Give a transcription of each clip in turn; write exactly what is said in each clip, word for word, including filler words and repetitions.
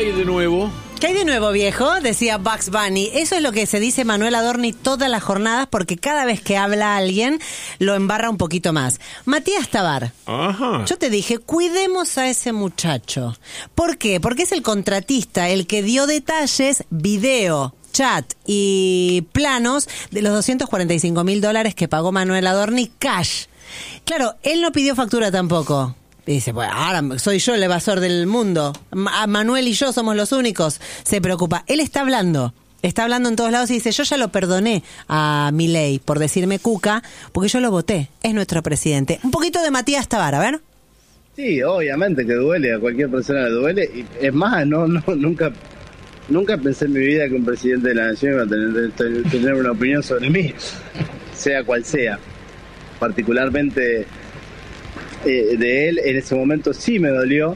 hay de nuevo? ¿Qué hay de nuevo, viejo? Decía Bugs Bunny. Eso es lo que se dice Manuel Adorni todas las jornadas, porque cada vez que habla alguien lo embarra un poquito más. Matías Tabar. Ajá. Yo te dije, cuidemos a ese muchacho. ¿Por qué? Porque es el contratista, el que dio detalles, video, chat y planos de los doscientos cuarenta y cinco mil dólares que pagó Manuel Adorni cash. Claro, él no pidió factura tampoco. Y dice, bueno, ahora soy yo el evasor del mundo. Ma- Manuel y yo somos los únicos. Se preocupa. Él está hablando. Está hablando en todos lados y dice, yo ya lo perdoné a Milei por decirme cuca, porque yo lo voté. Es nuestro presidente. Un poquito de Matías Tabar, a ver. Sí, obviamente que duele, a cualquier persona le duele. Y es más, no, no, nunca, nunca pensé en mi vida que un presidente de la nación iba a tener, tener una opinión sobre mí, sea cual sea. Particularmente eh, de él, en ese momento sí me dolió.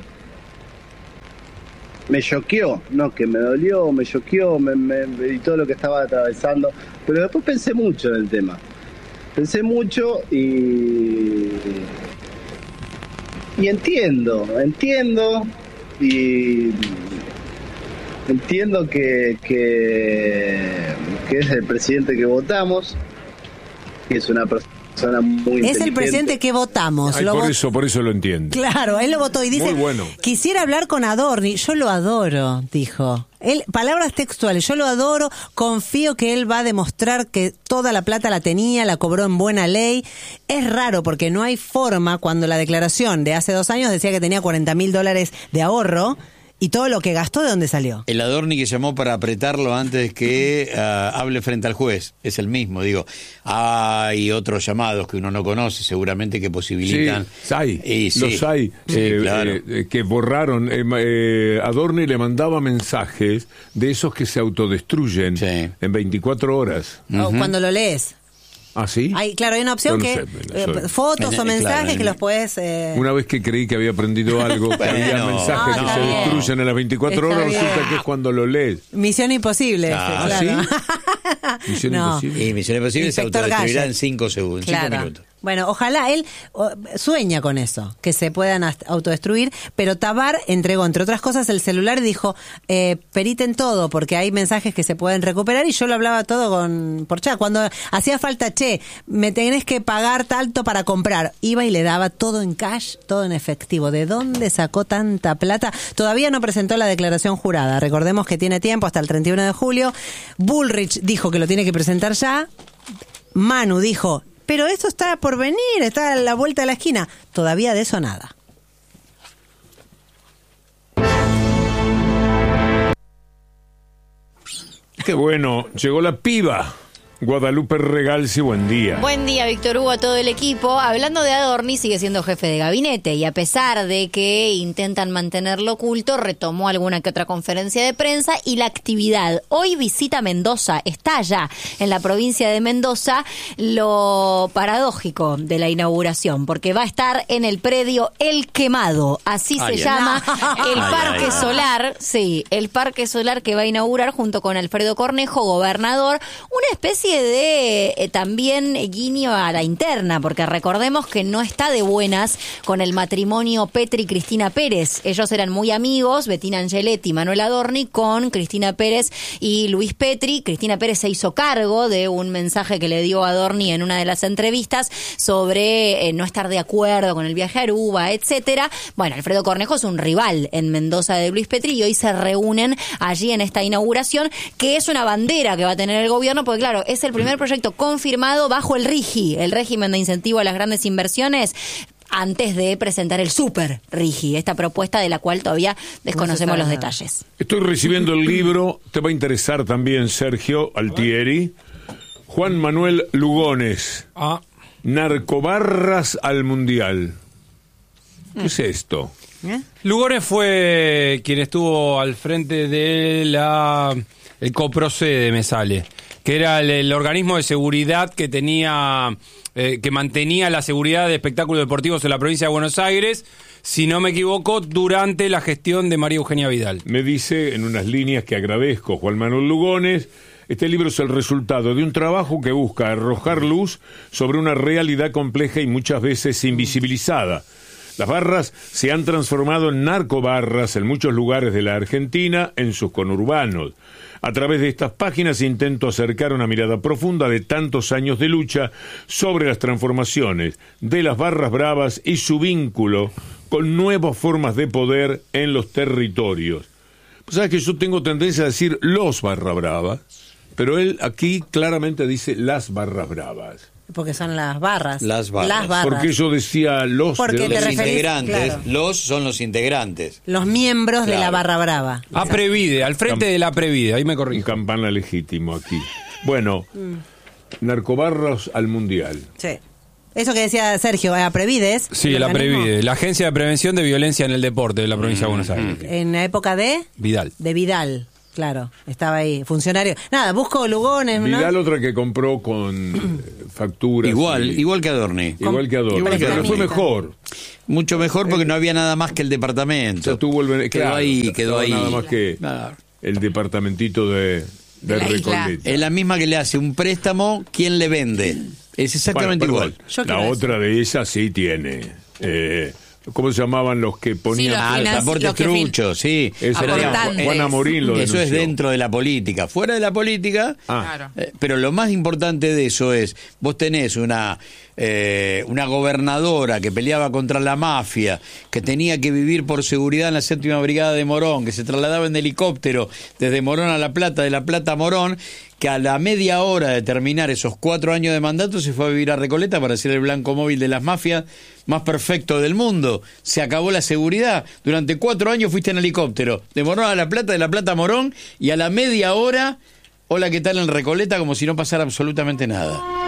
Me choqueó, no, que me dolió, me choqueó, me, me, y todo lo que estaba atravesando. Pero después pensé mucho en el tema. Pensé mucho y... Y entiendo, entiendo y entiendo que, que, que es el presidente que votamos, que es una persona muy inteligente. Es el presidente que votamos. Ay, lo por vo- eso, por eso lo entiendo. Claro, él lo votó y dice, Muy bueno. quisiera hablar con Adorni. Yo lo adoro, dijo. Él, palabras textuales, yo lo adoro, confío que él va a demostrar que toda la plata la tenía, la cobró en buena ley. Es raro porque no hay forma cuando la declaración de hace dos años decía que tenía cuarenta mil dólares de ahorro y todo lo que gastó, ¿de dónde salió? El Adorni que llamó para apretarlo antes que uh, hable frente al juez, es el mismo, digo. Hay otros llamados que uno no conoce, seguramente que posibilitan. Sí, hay, Y sí, los hay, sí, eh, claro. eh, que borraron. Eh, eh, Adorni le mandaba mensajes de esos que se autodestruyen Sí. en veinticuatro horas. O cuando lo lees. ¿Ah, sí? Hay, claro, hay una opción Yo no que sé, no eh, soy- fotos En- o en- mensajes claro, en- que los puedes... eh, Una vez que creí que había aprendido algo, que Bueno, había mensajes ah, que está se bien. destruyen en las veinticuatro Está horas, bien. resulta que es cuando lo lees. Misión imposible. Ah, ese, claro. Misión No. Imposible. Y Misión Imposible se Inspector autodestruirá Gadget. en cinco segundos, Claro. cinco minutos. Bueno, ojalá él o, sueña con eso, que se puedan ast- autodestruir, pero Tabar entregó, entre otras cosas, el celular y dijo, eh, periten todo, porque hay mensajes que se pueden recuperar, y yo lo hablaba todo con por chat. Cuando hacía falta, che, me tenés que pagar tanto para comprar, iba y le daba todo en cash, todo en efectivo. ¿De dónde sacó tanta plata? Todavía no presentó la declaración jurada, recordemos que tiene tiempo hasta el treinta y uno de julio. Bullrich dijo que lo tiene que presentar ya. Manu dijo, pero esto está por venir, está a la vuelta de la esquina. Todavía de eso nada. Qué bueno, llegó la piba. Guadalupe Regalsi, buen día. Buen día, Víctor Hugo, a todo el equipo. Hablando de Adorni, sigue siendo jefe de gabinete y a pesar de que intentan mantenerlo oculto, retomó alguna que otra conferencia de prensa y la actividad. Hoy visita Mendoza, está allá en la provincia de Mendoza, lo paradójico de la inauguración, porque va a estar en el predio El Quemado, así Ay, se ay. llama el Ay, Parque ay, ay. Solar, sí, el Parque Solar que va a inaugurar junto con Alfredo Cornejo, gobernador, una especie de eh, también guiño a la interna, porque recordemos que no está de buenas con el matrimonio Petri y Cristina Pérez. Ellos eran muy amigos, Bettina Angeletti y Manuel Adorni, con Cristina Pérez y Luis Petri. Cristina Pérez se hizo cargo de un mensaje que le dio Adorni en una de las entrevistas sobre eh, no estar de acuerdo con el viaje a Aruba, etcétera. Bueno, Alfredo Cornejo es un rival en Mendoza de Luis Petri y hoy se reúnen allí en esta inauguración, que es una bandera que va a tener el gobierno, porque claro, es el primer proyecto confirmado bajo el RIGI, el régimen de incentivo a las grandes inversiones, antes de presentar el Super RIGI, esta propuesta de la cual todavía desconocemos No se los sabe nada. detalles. Estoy recibiendo el libro, te va a interesar también, Sergio Altieri. Juan Manuel Lugones, Ah, Narcobarras al Mundial. ¿Qué es esto? ¿Eh? Lugones fue quien estuvo al frente de la el Coprocede, me sale, que era el, el organismo de seguridad que tenía eh, que mantenía la seguridad de espectáculos deportivos en la provincia de Buenos Aires, si no me equivoco, durante la gestión de María Eugenia Vidal. Me dice en unas líneas que agradezco, Juan Manuel Lugones, este libro es el resultado de un trabajo que busca arrojar luz sobre una realidad compleja y muchas veces invisibilizada. Las barras se han transformado en narcobarras en muchos lugares de la Argentina, en sus conurbanos. A través de estas páginas intento acercar una mirada profunda de tantos años de lucha sobre las transformaciones de las barras bravas y su vínculo con nuevas formas de poder en los territorios. Pues sabes que yo tengo tendencia a decir los barra bravas, pero él aquí claramente dice las barras bravas. Porque son las barras. Las barras. Las barras. Porque yo decía los... Porque de te Los los- referís- integrantes, claro. los son los integrantes. Los miembros de la Claro. barra brava. A Previde, al frente de la Previde, ahí me un corrijo. campana legítimo aquí. Bueno, narcobarras al mundial. Sí. Eso que decía Sergio, a Prevides. Sí, el la organismo, Previde, la Agencia de Prevención de Violencia en el Deporte de la provincia de Buenos Aires. En la época de... Vidal. De Vidal, claro. Estaba ahí, funcionario. Nada, busco Lugones, ¿no? Vidal otra que compró con eh, facturas. Igual, y- igual que Adorni. Igual que Adorno. Igual que Pero le fue Adorni. mejor. Mucho mejor porque no había nada más que el departamento. Ya tuvo el bene- Quedó claro, ahí, quedó estaba ahí. Nada más que Claro. el departamentito de, de De la isla. Recoleta. Es la misma que le hace un préstamo, ¿quién le vende? Es exactamente Bueno, igual. perdón, Yo la creo otra de esas sí tiene. Eh, ¿Cómo se llamaban los que ponían? los Ah, los financi- aportes los que fin- truchos, sí. Eso, Pero digamos, aportantes. Juan Amorín lo eso es denunció. dentro de la política. Fuera de la política, Ah, Claro. eh, pero lo más importante de eso es, vos tenés una, eh, una gobernadora que peleaba contra la mafia, que tenía que vivir por seguridad en la séptima brigada de Morón, que se trasladaba en helicóptero desde Morón a La Plata, de La Plata a Morón, que a la media hora de terminar esos cuatro años de mandato se fue a vivir a Recoleta para ser el blanco móvil de las mafias más perfecto del mundo. Se acabó la seguridad. Durante cuatro años fuiste en helicóptero, de Morón a La Plata, de La Plata a Morón, y a la media hora, hola, ¿qué tal en Recoleta? Como si no pasara absolutamente nada.